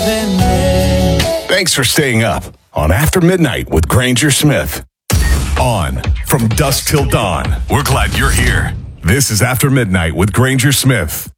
Thanks for staying up on After Midnight with Granger Smith. On from dusk till dawn. We're glad you're here. This is After Midnight with Granger Smith.